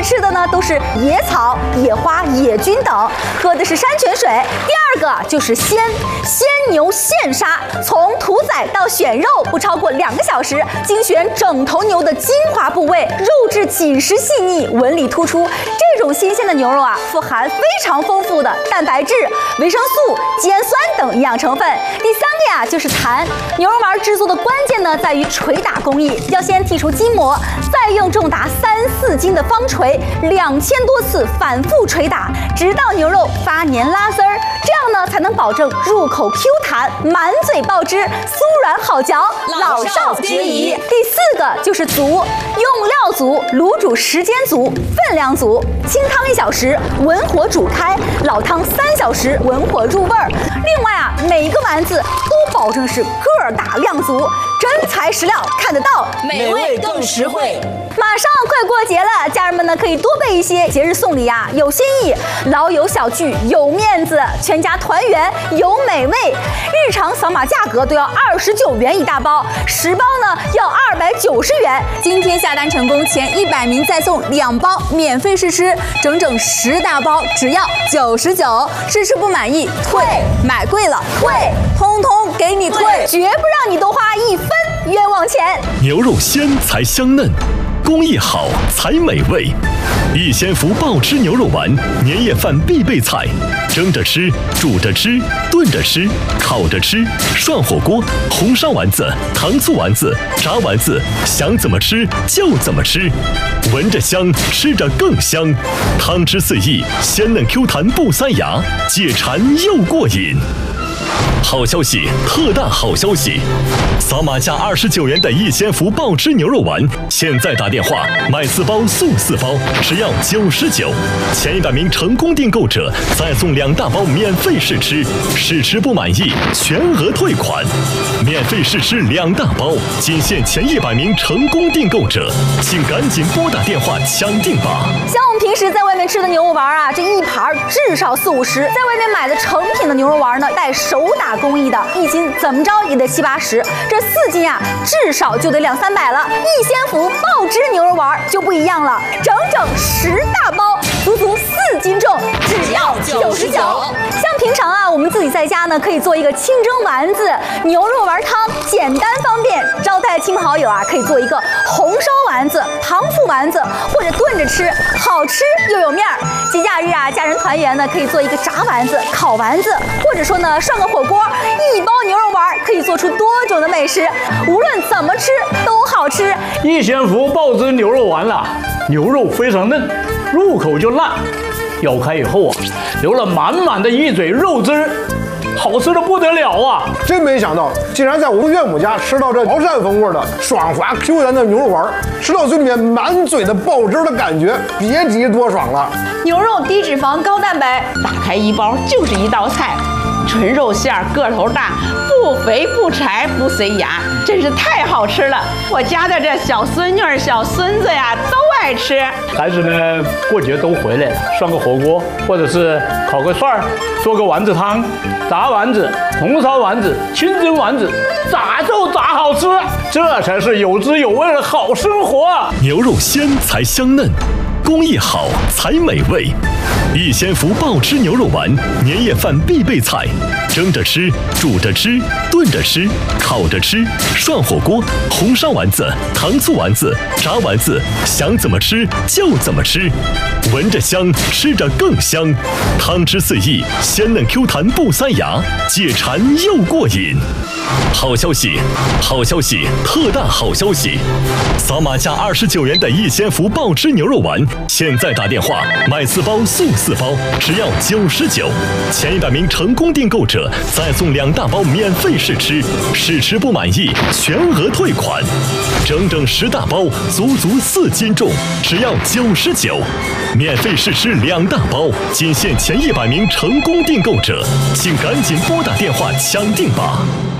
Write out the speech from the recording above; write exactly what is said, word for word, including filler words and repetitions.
吃的呢都是野草、野花、野菌等，喝的是山泉水。第二个就是鲜，鲜牛现杀，从屠宰到选肉不超过两个小时，精选整头牛的精华部位，肉质紧实细腻，纹理突出。这种新鲜的牛肉啊，富含非常丰富的蛋白质、维生素、肌氨酸等营养成分。第三个呀就是弹，牛肉丸制作的关键呢在于捶打工艺，要先剔除筋膜，再用重达三四斤的方锤两千多次反复捶打，直到牛肉发黏拉丝儿，这样呢才能保证入口 Q 弹、满嘴爆汁、酥软好嚼，老少皆宜。第四个就是足，用料足，卤煮时间足，分量足，清汤一小时，文火煮开，老汤三小时，文火入味儿。另外啊，每一个丸子都保证是个儿大量足，真材实料，看得到， 美味更实惠。 马上快过节了，家人们呢可以多备一些节日送礼啊，有新意，老友小聚有面子，全家团圆有美味。日常扫码价格都要二十九元一大包，十包呢要二百九十元。今天下单成功前一百名再送两包免费试吃，整整十大包只要九十九。试吃不满意退，买贵了退，通通给你退，绝不让你多花一分冤枉钱。 牛肉鲜才香嫩，工艺好才美味。逸仙福爆汁牛肉丸，年夜饭必备菜，蒸着吃，煮着吃，炖着吃，烤着吃，涮火锅，红烧丸子，糖醋丸子，炸丸子，想怎么吃就怎么吃，闻着香，吃着更香，汤汁四溢，鲜嫩 Q 弹不塞牙，解馋又过瘾。好消息，特大好消息！扫码价二十九元的逸仙福爆汁牛肉丸，现在打电话买四包送四包，只要九十九。前一百名成功订购者再送两大包免费试吃，试吃不满意全额退款。免费试吃两大包，仅限前一百名成功订购者，请赶紧拨打电话抢订吧！ 像我们平时在外面吃的牛肉丸啊，这一盘至少四五十，在外面买的成品的牛肉丸呢，带手打工艺的，一斤怎么着也得七八十，这四斤啊，至少就得两三百了。逸仙福爆汁牛肉丸就不一样了，整整十大包，足足四斤重，只要九十九。像平常啊，我们自己在家呢，可以做一个清蒸丸子、牛肉丸汤，简单方便。招待亲朋好友啊，可以做一个红烧丸子、糖醋丸子，或者炖着吃，好吃又有面儿。节假日啊，家人团圆呢，可以做一个炸丸子、烤丸子，或者说呢，涮个火锅。一包牛肉丸可以做出多种的美食，无论怎么吃都好吃。 逸仙福爆汁牛肉丸啊，牛肉非常嫩，入口就烂，咬开以后啊，流了满满的一嘴肉汁儿，好吃的不得了啊！ 真没想到，竟然在我们岳母家吃到这潮汕风味的爽滑 Q 弹的牛肉丸，吃到嘴里面满嘴的爆汁的感觉，别提多爽了。 牛肉低脂肪高蛋白，打开一包就是一道菜。纯肉馅儿个头大，不肥不柴不塞牙，真是太好吃了！我家的这小孙女儿、小孙子呀都爱吃。 孩子呢，过节都回来了，涮个火锅，或者是烤个串儿，做个丸子汤，炸丸子、红烧丸子、清蒸丸子，咋就咋好吃，这才是有滋有味的好生活啊！ 牛肉鲜才香嫩，工艺好才美味。逸仙福爆汁牛肉丸，年夜饭必备菜，蒸着吃，煮着吃，炖着吃，烤着吃，涮火锅，红烧丸子，糖醋丸子，炸丸子，想怎么吃就怎么吃，闻着香，吃着更香，汤汁四溢，鲜嫩 Q 弹不塞牙，解馋又过瘾。好消息，好消息，特大好消息！扫码价二十九元的逸仙福爆汁牛肉丸，现在打电话买四包送四包，只要九十九。前一百名成功订购者再送两大包免费试吃，试吃不满意全额退款。整整十大包，足足四斤重，只要九十九。免费试吃两大包，仅限前一百名成功订购者，请赶紧拨打电话抢订吧。